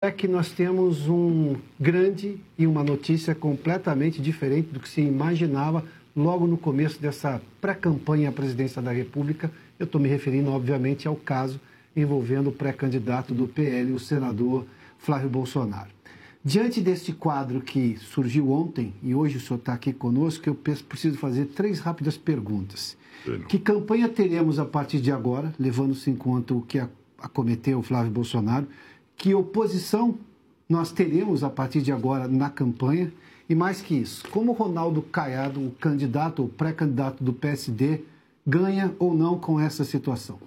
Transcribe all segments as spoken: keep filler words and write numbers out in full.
é que nós temos um grande e uma notícia completamente diferente do que se imaginava logo no começo dessa pré-campanha à presidência da República. Eu estou me referindo, obviamente, ao caso envolvendo o pré-candidato do P L, o senador Flávio Bolsonaro. Diante deste quadro que surgiu ontem, e hoje o senhor está aqui conosco, eu preciso fazer três rápidas perguntas. Sim. Que campanha teremos a partir de agora, levando-se em conta o que acometeu o Flávio Bolsonaro? Que oposição nós teremos a partir de agora na campanha? E mais que isso, como Ronaldo Caiado, o candidato ou pré-candidato do P S D, ganha ou não com essa situação?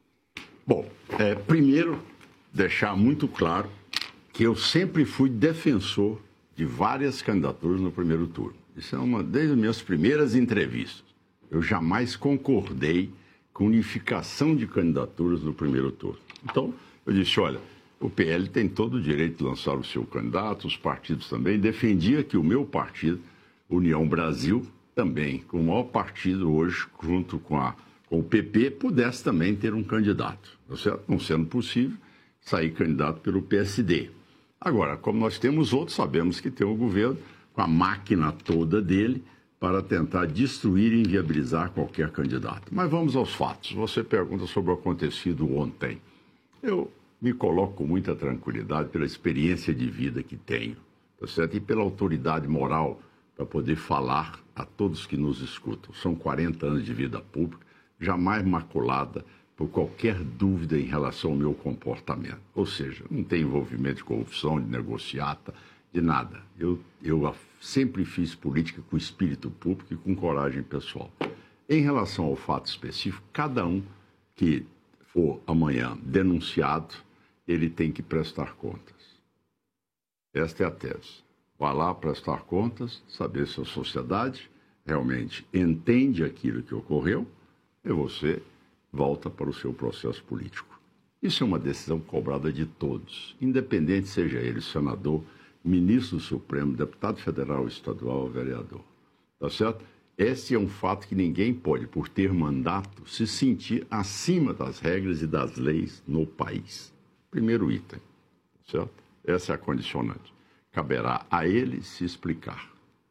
Bom, é, primeiro, deixar muito claro que eu sempre fui defensor de várias candidaturas no primeiro turno. Isso é uma das minhas primeiras entrevistas. Eu jamais concordei com unificação de candidaturas no primeiro turno. Então, eu disse, olha, o P L tem todo o direito de lançar o seu candidato, os partidos também. Defendia que o meu partido, União Brasil, também, com o maior partido hoje, junto com, a, com o P P, pudesse também ter um candidato. Não sendo possível, sair candidato pelo P S D. Agora, como nós temos outros, sabemos que tem um governo com a máquina toda dele para tentar destruir e inviabilizar qualquer candidato. Mas vamos aos fatos. Você pergunta sobre o acontecido ontem. Eu me coloco com muita tranquilidade pela experiência de vida que tenho, tá certo? E pela autoridade moral para poder falar a todos que nos escutam. São quarenta anos de vida pública, jamais maculada por qualquer dúvida em relação ao meu comportamento. Ou seja, não tem envolvimento de corrupção, de negociata, de nada. Eu, eu sempre fiz política com espírito público e com coragem pessoal. Em relação ao fato específico, cada um que for amanhã denunciado, ele tem que prestar contas. Esta é a tese. Vá lá prestar contas, saber se a sociedade realmente entende aquilo que ocorreu e você volta para o seu processo político. Isso é uma decisão cobrada de todos, independente seja ele senador, ministro do Supremo, deputado federal, estadual ou vereador. Tá certo? Esse é um fato que ninguém pode, por ter mandato, se sentir acima das regras e das leis no país. Primeiro item, certo? Essa é a condicionante. Caberá a ele se explicar.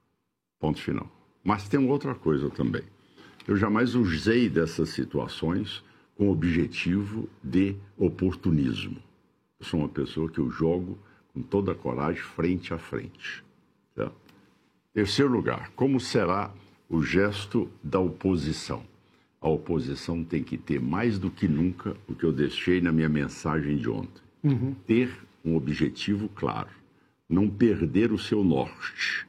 Ponto final. Mas tem outra coisa também. Eu jamais usei dessas situações com o objetivo de oportunismo. Eu sou uma pessoa que eu jogo com toda a coragem frente a frente. Certo? Terceiro lugar, como será o gesto da oposição? A oposição tem que ter mais do que nunca o que eu deixei na minha mensagem de ontem. Uhum. Ter um objetivo claro. Não perder o seu norte.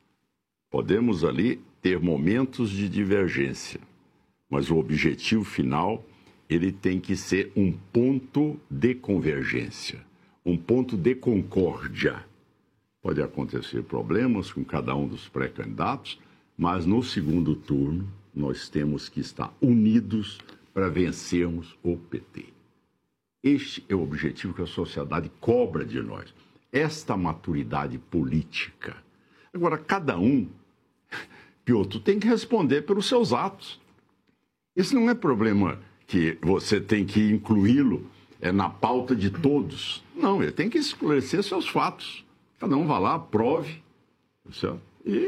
Podemos ali ter momentos de divergência, mas o objetivo final, ele tem que ser um ponto de convergência, um ponto de concórdia. Pode acontecer problemas com cada um dos pré-candidatos, mas no segundo turno nós temos que estar unidos para vencermos o P T. Este é o objetivo que a sociedade cobra de nós, esta maturidade política. Agora, cada um Piotr, tem que responder pelos seus atos. Esse não é problema que você tem que incluí-lo é, na pauta de todos. Não, ele tem que esclarecer seus fatos. Cada um vá lá, prove, certo? E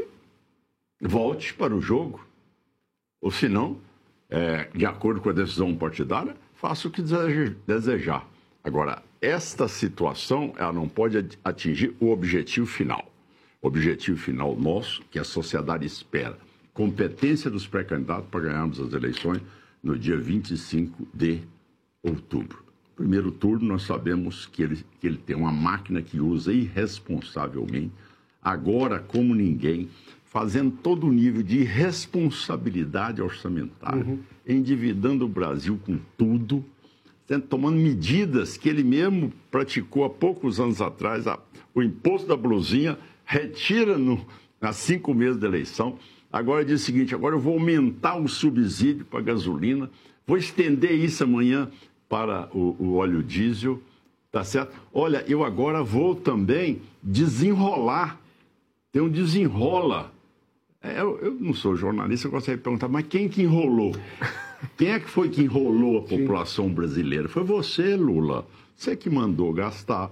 volte para o jogo. Ou se não, é, de acordo com a decisão partidária, faça o que desejar. Agora, esta situação ela não pode atingir o objetivo final. O objetivo final nosso, que a sociedade espera, competência dos pré-candidatos para ganharmos as eleições no dia vinte e cinco de outubro. Primeiro turno, nós sabemos que ele, que ele tem uma máquina que usa irresponsavelmente, agora como ninguém, fazendo todo o nível de irresponsabilidade orçamentária, uhum. endividando o Brasil com tudo, tomando medidas que ele mesmo praticou há poucos anos atrás, a, o imposto da blusinha, retira no, há cinco meses da eleição. Agora diz o seguinte, agora eu vou aumentar o subsídio para a gasolina, vou estender isso amanhã para o, o óleo diesel, tá certo? Olha, eu agora vou também desenrolar, tem um desenrola. É, eu, eu não sou jornalista, eu gostaria de perguntar, mas quem que enrolou? Quem é que foi que enrolou a população brasileira? Foi você, Lula. Você que mandou gastar.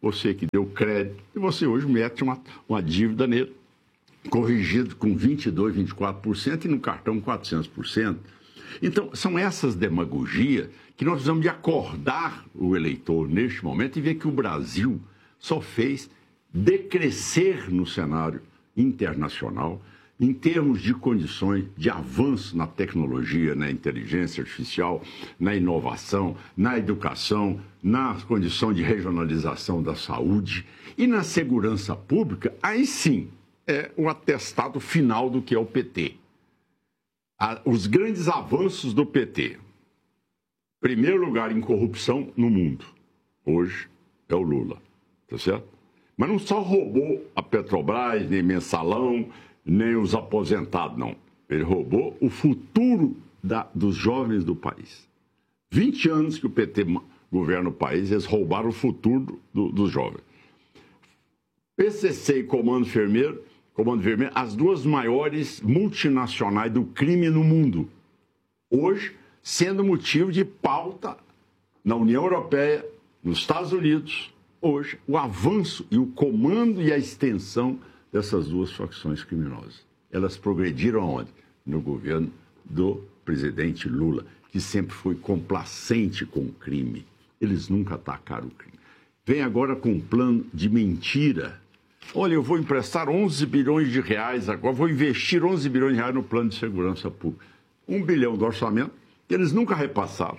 você que deu crédito, e você hoje mete uma, uma dívida nele, corrigido com vinte e dois por cento, vinte e quatro por cento e no cartão quatrocentos por cento. Então, são essas demagogias que nós precisamos de acordar o eleitor neste momento e ver que o Brasil só fez decrescer no cenário internacional em termos de condições de avanço na tecnologia, na inteligência artificial, na inovação, na educação, na condição de regionalização da saúde e na segurança pública. Aí sim é o atestado final do que é o P T. Os grandes avanços do P T. Primeiro lugar em corrupção no mundo. Hoje é o Lula. Tá certo? Mas não só roubou a Petrobras, nem Mensalão, nem os aposentados, não. Ele roubou o futuro da, dos jovens do país. vinte anos que o P T governa o país, eles roubaram o futuro do, dos jovens. P C C e Comando Vermelho, Comando Vermelho, as duas maiores multinacionais do crime no mundo, hoje sendo motivo de pauta na União Europeia, nos Estados Unidos, hoje, o avanço e o comando e a extensão dessas duas facções criminosas. Elas progrediram aonde? No governo do presidente Lula, que sempre foi complacente com o crime. Eles nunca atacaram o crime. Vem agora com um plano de mentira. Olha, eu vou emprestar onze bilhões de reais agora, vou investir onze bilhões de reais no plano de segurança pública. Um bilhão do orçamento que eles nunca repassaram.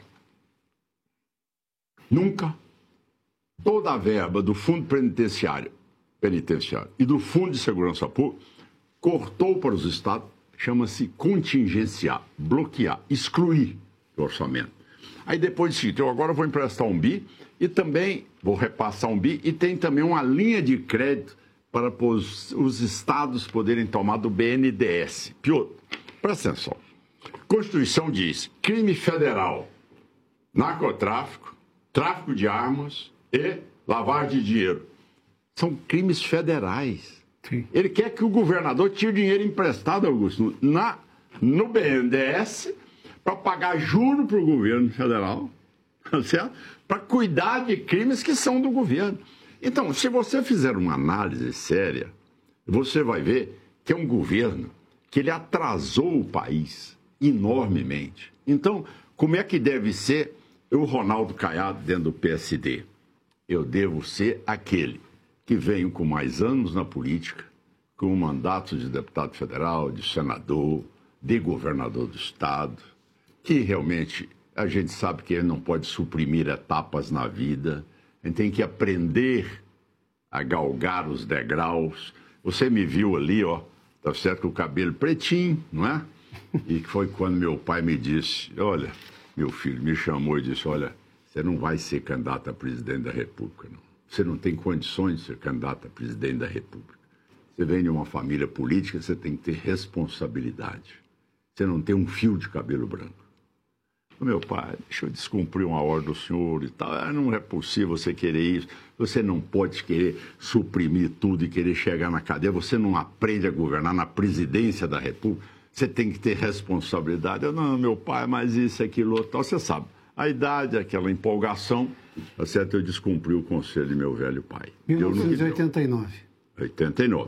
Nunca. Toda a verba do Fundo Penitenciário, penitenciário e do Fundo de Segurança Pública cortou para os estados, chama-se contingenciar, bloquear, excluir do orçamento. Aí depois disse, eu agora vou emprestar um bi e também vou repassar um bi e tem também uma linha de crédito para os, os estados poderem tomar do B N D E S. Piotr, presta atenção. Constituição diz crime federal, narcotráfico, tráfico de armas e lavagem de dinheiro. São crimes federais. Sim. Ele quer que o governador tire dinheiro emprestado, Augusto, na, no B N D E S para pagar juro para o governo federal, certo? Para cuidar de crimes que são do governo. Então, se você fizer uma análise séria, você vai ver que é um governo que ele atrasou o país enormemente. Então, como é que deve ser o Ronaldo Caiado dentro do P S D? Eu devo ser aquele que venho com mais anos na política, com um mandato de deputado federal, de senador, de governador do estado, que realmente a gente sabe que ele não pode suprimir etapas na vida, a gente tem que aprender a galgar os degraus. Você me viu ali, ó, tá certo, com o cabelo pretinho, não é? E foi quando meu pai me disse, olha, meu filho me chamou e disse, olha, você não vai ser candidato a presidente da República, não. Você não tem condições de ser candidato a presidente da República. Você vem de uma família política, você tem que ter responsabilidade. Você não tem um fio de cabelo branco. Meu pai, deixa eu descumprir uma ordem do senhor e tal. Ah, não é possível você querer isso. Você não pode querer suprimir tudo e querer chegar na cadeia. Você não aprende a governar na presidência da República. Você tem que ter responsabilidade. Eu, não, meu pai, mas isso, aquilo, outro, tal. Você sabe, a idade, aquela empolgação, tá certo? Eu descumpri o conselho de meu velho pai. mil novecentos e oitenta e nove. oitenta e nove.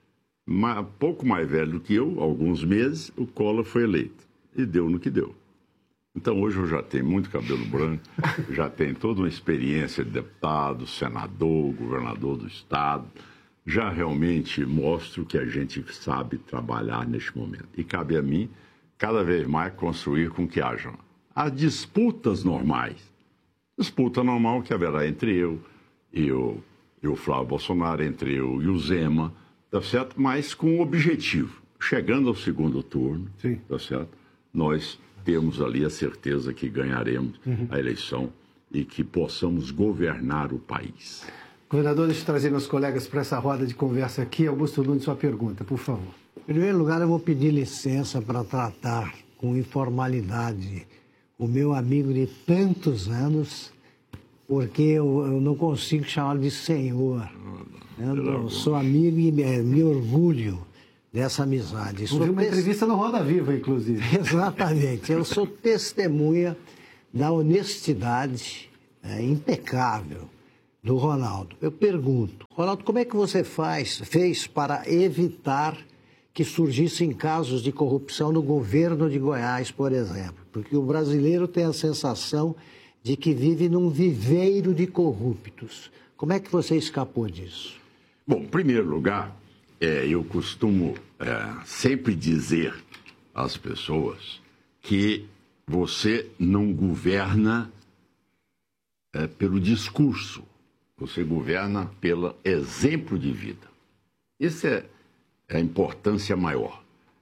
Mas, pouco mais velho do que eu, alguns meses, o Collor foi eleito. E deu no que deu. Então, hoje eu já tenho muito cabelo branco, já tenho toda uma experiência de deputado, senador, governador do estado. Já realmente mostro que a gente sabe trabalhar neste momento. E cabe a mim, cada vez mais, construir com que hajam as disputas normais. Disputa normal que haverá entre eu e o, e o Flávio Bolsonaro, entre eu e o Zema, tá certo? Mas com o objetivo, chegando ao segundo turno, sim, tá certo? Nós temos ali a certeza que ganharemos uhum. a eleição e que possamos governar o país. Governador, deixa eu trazer meus colegas para essa roda de conversa aqui. Augusto Nunes, sua pergunta, por favor. Em primeiro lugar, eu vou pedir licença para tratar com informalidade o meu amigo de tantos anos, porque eu, eu não consigo chamá-lo de senhor. Eu, eu sou amigo e me, me orgulho dessa amizade. Houve uma entrevista no Roda Viva, inclusive. Exatamente. Eu sou testemunha da honestidade é, impecável do Ronaldo. Eu pergunto, Ronaldo, como é que você faz, fez para evitar que surgissem casos de corrupção no governo de Goiás, por exemplo? Porque o brasileiro tem a sensação de que vive num viveiro de corruptos. Como é que você escapou disso? Bom, em primeiro lugar, é, eu costumo é, sempre dizer às pessoas que você não governa é, pelo discurso, você governa pelo exemplo de vida. Isso é, é a importância maior.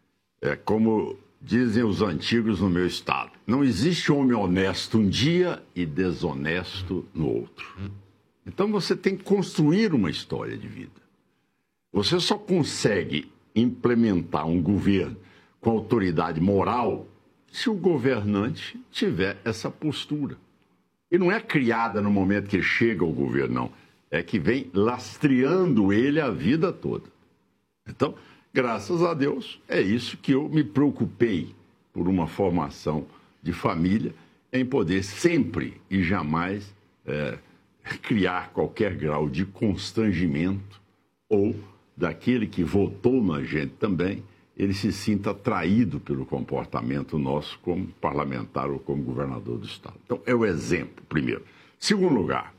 É como dizem os antigos no meu estado, não existe homem honesto um dia e desonesto no outro. Então você tem que construir uma história de vida. Você só consegue implementar um governo com autoridade moral se o governante tiver essa postura. E não é criada no momento que chega ao governo, não. É que vem lastreando ele a vida toda. Então, graças a Deus, é isso que eu me preocupei por uma formação de família, em poder sempre e jamais é, criar qualquer grau de constrangimento ou daquele que votou na gente também, ele se sinta atraído pelo comportamento nosso como parlamentar ou como governador do Estado. Então, é o exemplo, primeiro. Segundo lugar,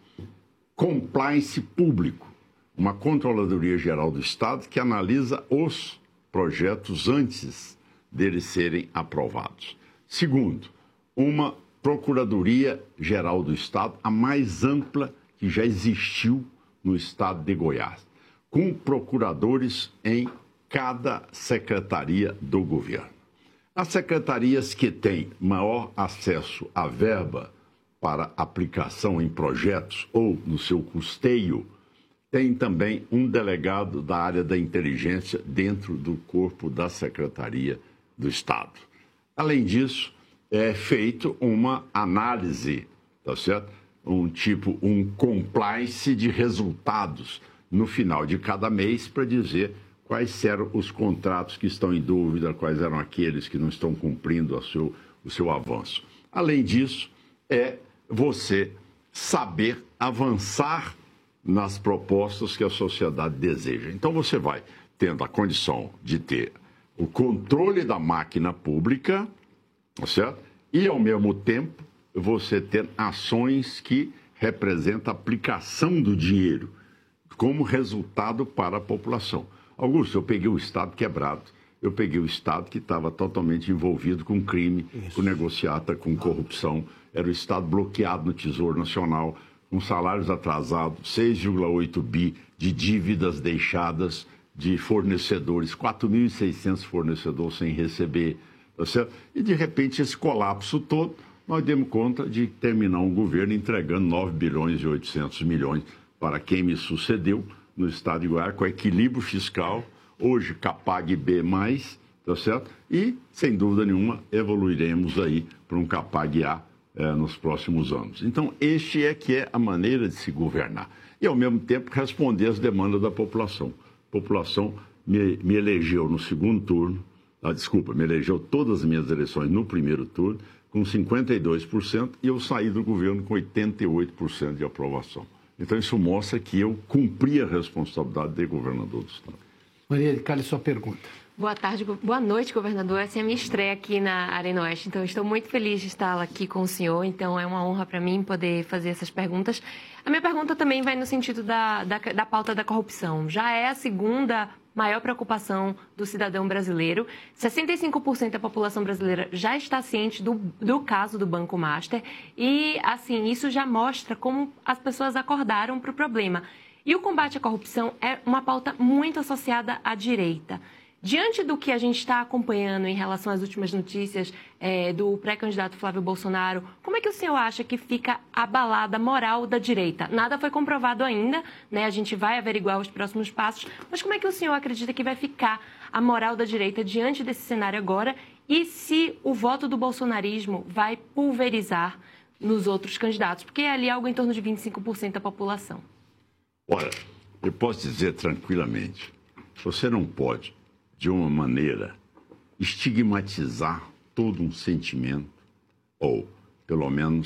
compliance público, uma Controladoria Geral do Estado que analisa os projetos antes deles serem aprovados. Segundo, uma Procuradoria Geral do Estado, a mais ampla que já existiu no Estado de Goiás, com procuradores em cada secretaria do governo. As secretarias que têm maior acesso à verba para aplicação em projetos ou no seu custeio, têm também um delegado da área da inteligência dentro do corpo da Secretaria do Estado. Além disso, é feito uma análise, tá certo? Um tipo, um compliance de resultados no final de cada mês para dizer quais eram os contratos que estão em dúvida, quais eram aqueles que não estão cumprindo a seu, o seu avanço. Além disso, é você saber avançar nas propostas que a sociedade deseja. Então, você vai tendo a condição de ter o controle da máquina pública, certo? E, ao mesmo tempo, você ter ações que representam a aplicação do dinheiro como resultado para a população. Augusto, eu peguei o Estado quebrado, eu peguei o Estado que estava totalmente envolvido com crime, Isso. com negociata, com corrupção, era o Estado bloqueado no Tesouro Nacional, com salários atrasados, seis vírgula oito bi de dívidas deixadas de fornecedores, quatro mil e seiscentos fornecedores sem receber, tá certo? E, de repente, esse colapso todo, nós demos conta de terminar um governo entregando nove bilhões e oitocentos milhões para quem me sucedeu no Estado de Goiás, com equilíbrio fiscal, hoje Capag B mais, tá certo? E, sem dúvida nenhuma, evoluiremos aí para um Capag A eh, nos próximos anos. Então, este é que é a maneira de se governar. E, ao mesmo tempo, responder às demandas da população. A população me, me elegeu no segundo turno, ah, desculpa, me elegeu todas as minhas eleições no primeiro turno, com cinquenta e dois por cento, e eu saí do governo com oitenta e oito por cento de aprovação. Então, isso mostra que eu cumpri a responsabilidade de governador do Estado. Maria de Carlos, sua pergunta. Boa tarde, boa noite, governador. Essa é a minha estreia aqui na Arena Oeste, então estou muito feliz de estar aqui com o senhor, então é uma honra para mim poder fazer essas perguntas. A minha pergunta também vai no sentido da, da, da pauta da corrupção. Já é a segunda maior preocupação do cidadão brasileiro. sessenta e cinco por cento da população brasileira já está ciente do, do caso do Banco Master e, assim, isso já mostra como as pessoas acordaram para o problema. E o combate à corrupção é uma pauta muito associada à direita. Diante do que a gente está acompanhando em relação às últimas notícias é, do pré-candidato Flávio Bolsonaro, como é que o senhor acha que fica abalada a moral da direita? Nada foi comprovado ainda, né? A gente vai averiguar os próximos passos, mas como é que o senhor acredita que vai ficar a moral da direita diante desse cenário agora e se o voto do bolsonarismo vai pulverizar nos outros candidatos? Porque é ali algo em torno de vinte e cinco por cento da população. Olha, eu posso dizer tranquilamente, você não pode, de uma maneira, estigmatizar todo um sentimento, ou, pelo menos,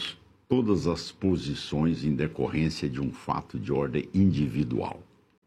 todas as posições em decorrência de um fato de ordem individual.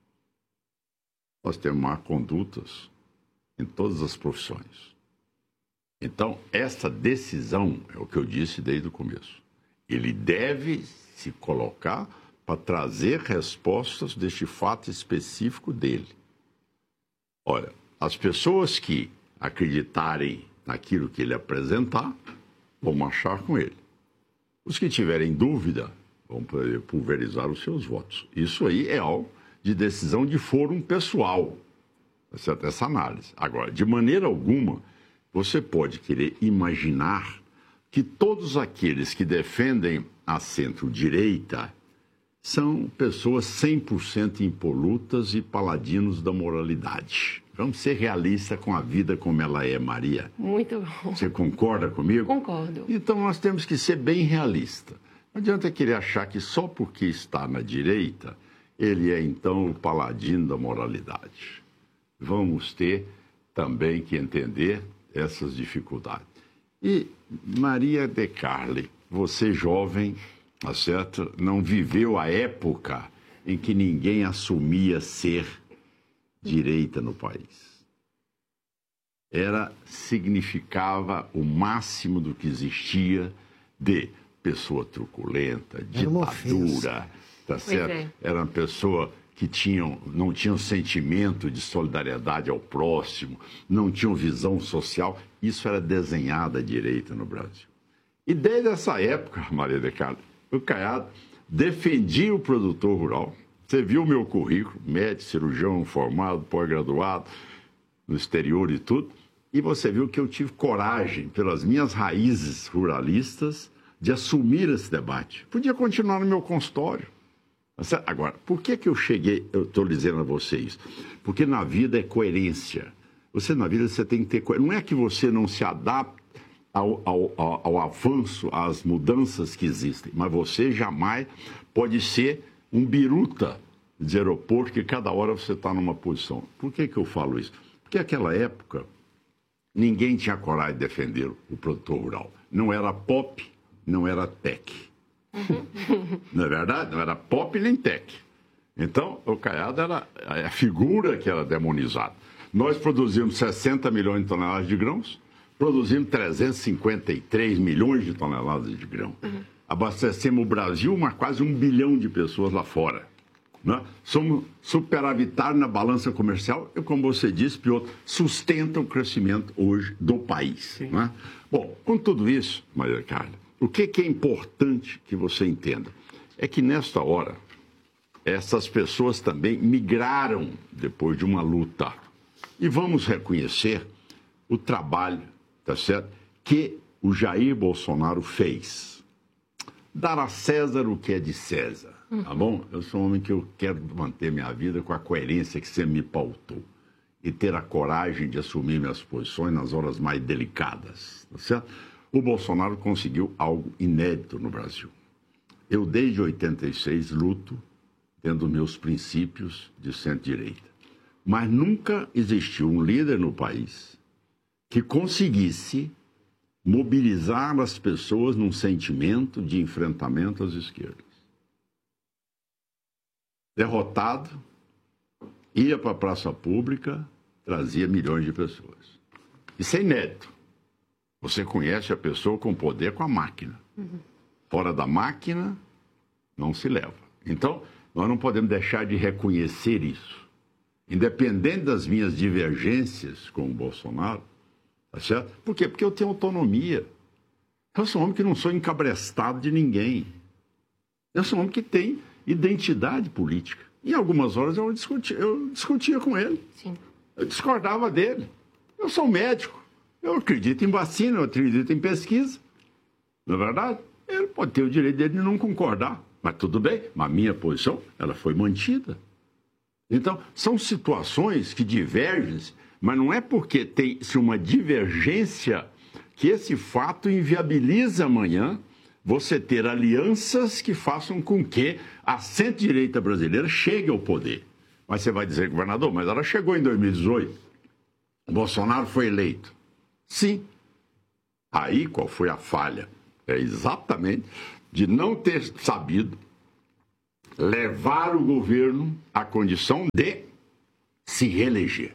Nós temos má condutas em todas as profissões. Então, essa decisão, é o que eu disse desde o começo, ele deve se colocar para trazer respostas deste fato específico dele. Olha, as pessoas que acreditarem naquilo que ele apresentar, vão marchar com ele. Os que tiverem dúvida, vão pulverizar os seus votos. Isso aí é algo de decisão de fórum pessoal, essa análise. Agora, de maneira alguma, você pode querer imaginar que todos aqueles que defendem a centro-direita são pessoas cem por cento impolutas e paladinos da moralidade. Vamos ser realistas com a vida como ela é, Maria. Muito bom. Você concorda comigo? Concordo. Então nós temos que ser bem realistas. Não adianta querer achar que só porque está na direita, ele é então o paladino da moralidade. Vamos ter também que entender essas dificuldades. E Maria de Carli, você jovem, tá certo? Não viveu a época em que ninguém assumia ser direita no país. Era, significava o máximo do que existia de pessoa truculenta, ditadura, tá certo? É. Era uma pessoa que tinham, não tinham sentimento de solidariedade ao próximo, não tinham visão social. Isso era desenhado à direita no Brasil. E desde essa época, Maria de Carli, o Caiado defendia o produtor rural. Você viu o meu currículo, médico, cirurgião formado, pós-graduado, no exterior e tudo, e você viu que eu tive coragem, pelas minhas raízes ruralistas, de assumir esse debate. Podia continuar no meu consultório. Agora, por que que eu cheguei, eu estou dizendo a vocês? Porque na vida é coerência. Você, na vida, você tem que ter coerência. Não é que você não se adapta ao, ao, ao, ao avanço, às mudanças que existem, mas você jamais pode ser um biruta de aeroporto que cada hora você está numa posição. Por que que eu falo isso? Porque naquela época, ninguém tinha coragem de defender o produtor rural. Não era pop, não era tech. Não é verdade? Não era pop nem tech. Então, o Caiado era a figura que era demonizada. Nós produzimos sessenta milhões de toneladas de grãos, produzimos trezentos e cinquenta e três milhões de toneladas de grão. Uhum. Abastecemos o Brasil, mas quase um bilhão de pessoas lá fora. Né? Somos superavitários na balança comercial e, como você disse, Piotr, sustenta o crescimento hoje do país. Né? Bom, com tudo isso, Maria Carla, o que, que é importante que você entenda? É que, nesta hora, essas pessoas também migraram depois de uma luta. E vamos reconhecer o trabalho, tá certo, que o Jair Bolsonaro fez. Dar a César o que é de César, tá bom? Eu sou um homem que eu quero manter minha vida com a coerência que você me pautou. E ter a coragem de assumir minhas posições nas horas mais delicadas, tá certo? O Bolsonaro conseguiu algo inédito no Brasil. Eu, desde oitenta e seis, luto dentro dos meus princípios de centro-direita. Mas nunca existiu um líder no país que conseguisse mobilizar as pessoas num sentimento de enfrentamento às esquerdas. Derrotado, ia para a praça pública, trazia milhões de pessoas. Isso é inédito. Você conhece a pessoa com poder com a máquina. Uhum. Fora da máquina, não se leva. Então, nós não podemos deixar de reconhecer isso. Independente das minhas divergências com o Bolsonaro, tá certo? Por quê? Porque eu tenho autonomia. Eu sou um homem que não sou encabrestado de ninguém. Eu sou um homem que tem identidade política. Em algumas horas eu discutia, eu discutia com ele. Sim. Eu discordava dele. Eu sou médico. Eu acredito em vacina, eu acredito em pesquisa. Não é verdade? Ele pode ter o direito dele de não concordar. Mas tudo bem, mas a minha posição, ela foi mantida. Então, são situações que divergem, mas não é porque tem-se uma divergência que esse fato inviabiliza amanhã você ter alianças que façam com que a centro-direita brasileira chegue ao poder. Mas você vai dizer, governador, mas ela chegou em dois mil e dezoito. O Bolsonaro foi eleito. Sim. Aí, qual foi a falha? É exatamente de não ter sabido levar o governo à condição de se reeleger.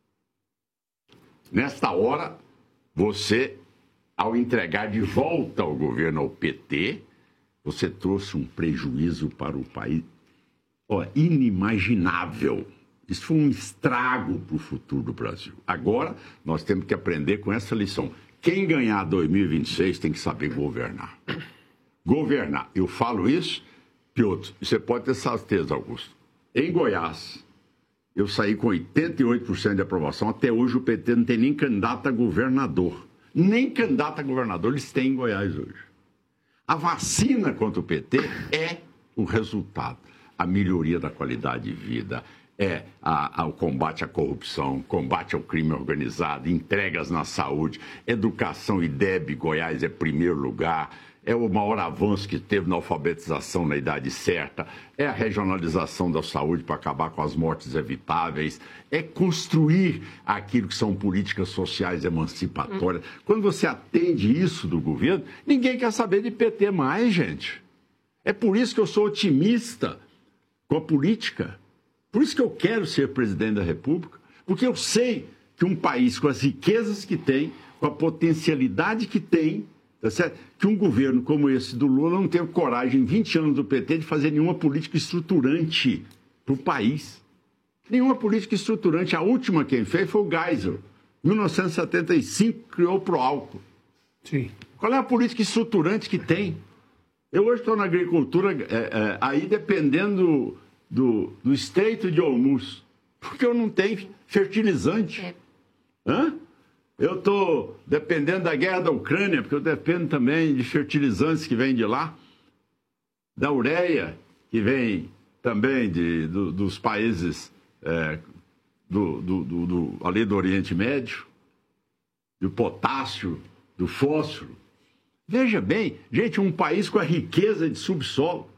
Nesta hora, você, ao entregar de volta o governo ao P T, você trouxe um prejuízo para o país ó, inimaginável. Isso foi um estrago para o futuro do Brasil. Agora, nós temos que aprender com essa lição. Quem ganhar dois mil e vinte e seis tem que saber governar. Governar. Eu falo isso, Piotr, você pode ter certeza, Augusto. Em Goiás, eu saí com oitenta e oito por cento de aprovação. Até hoje o P T não tem nem candidato a governador. Nem candidato a governador eles têm em Goiás hoje. A vacina contra o P T é o resultado. A melhoria da qualidade de vida, é a, a, o combate à corrupção, combate ao crime organizado, entregas na saúde, educação e D E B, Goiás é primeiro lugar, é o maior avanço que teve na alfabetização na idade certa, é a regionalização da saúde para acabar com as mortes evitáveis, é construir aquilo que são políticas sociais emancipatórias. Hum. Quando você atende isso do governo, ninguém quer saber de P T mais, gente. É por isso que eu sou otimista com a política. Por isso que eu quero ser presidente da República, porque eu sei que um país com as riquezas que tem, com a potencialidade que tem, tá certo? Que um governo como esse do Lula não teve coragem, em vinte anos do P T, de fazer nenhuma política estruturante para o país. Nenhuma política estruturante. A última quem fez foi o Geisel. Em mil novecentos e setenta e cinco, criou o Proálcool. Sim. Qual é a política estruturante que tem? Eu hoje estou na agricultura, é, é, aí dependendo do, do Estreito de Hormuz, porque eu não tenho fertilizante. É. Hã? Eu estou dependendo da guerra da Ucrânia, porque eu dependo também de fertilizantes que vêm de lá, da ureia, que vem também de, do, dos países é, do, do, do, do, ali do Oriente Médio, do potássio, do fósforo. Veja bem, gente, um país com a riqueza de subsolo.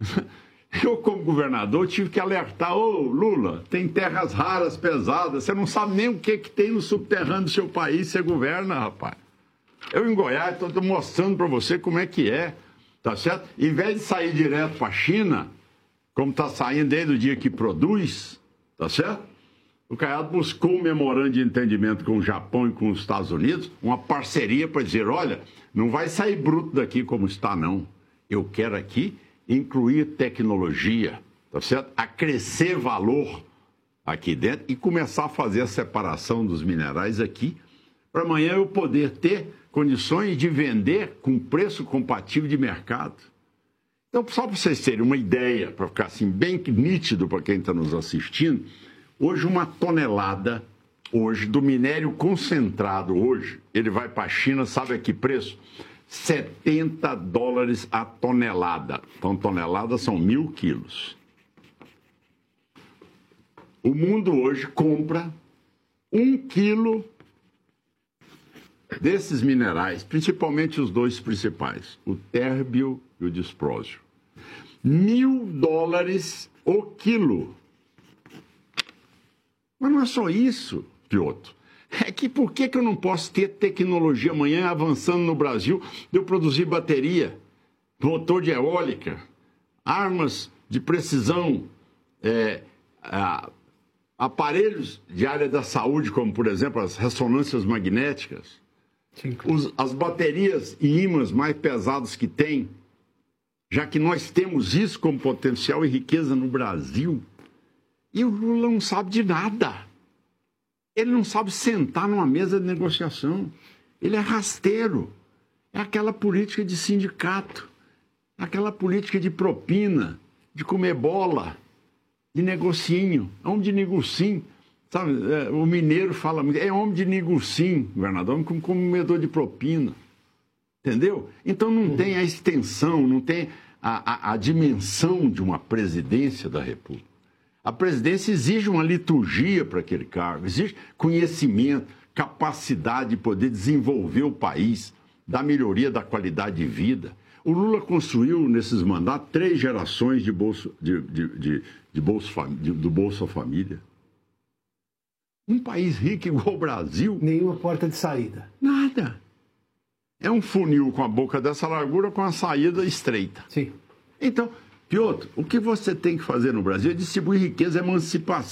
Eu, como governador, tive que alertar, ô Lula, tem terras raras, pesadas, você não sabe nem o que, que tem no subterrâneo do seu país, você governa, rapaz. Eu, em Goiás, estou mostrando para você como é que é, tá certo? Em vez de sair direto para a China, como está saindo desde o dia que produz, tá certo? O Caiado buscou um memorando de entendimento com o Japão e com os Estados Unidos, uma parceria para dizer, olha, não vai sair bruto daqui como está, não. Eu quero aqui incluir tecnologia, tá certo? Acrescer valor aqui dentro e começar a fazer a separação dos minerais aqui, para amanhã eu poder ter condições de vender com preço compatível de mercado. Então, só para vocês terem uma ideia, para ficar assim bem nítido para quem está nos assistindo, hoje uma tonelada hoje do minério concentrado, hoje, ele vai para a China, sabe a que preço? setenta dólares a tonelada. Então, toneladas são mil quilos. O mundo hoje compra um quilo desses minerais, principalmente os dois principais, o térbio e o disprósio. Mil dólares o quilo. Mas não é só isso, Piotr. É que por que, que eu não posso ter tecnologia amanhã avançando no Brasil de eu produzir bateria, motor de eólica, armas de precisão, é, a, aparelhos de área da saúde, como, por exemplo, as ressonâncias magnéticas, os, as baterias e ímãs mais pesados que tem, já que nós temos isso como potencial e riqueza no Brasil, e o Lula não sabe de nada. Ele não sabe sentar numa mesa de negociação. Ele é rasteiro. É aquela política de sindicato, aquela política de propina, de comer bola, de negocinho. É homem de negocinho. Sabe, é, o mineiro fala muito, é homem de negocinho, governador, homem como comedor de propina. Entendeu? Então não tem a extensão, não tem a, a, a dimensão de uma presidência da República. A presidência exige uma liturgia para aquele cargo, exige conhecimento, capacidade de poder desenvolver o país, da melhoria da qualidade de vida. O Lula construiu, nesses mandatos, três gerações de bolsa, de, de, de, de bolsa, de, do Bolsa Família. Um país rico igual o Brasil... Nenhuma porta de saída. Nada. é um funil com a boca dessa largura com a saída estreita. Sim. Então, Piotr, o que você tem que fazer no Brasil é distribuir riqueza, emancipação.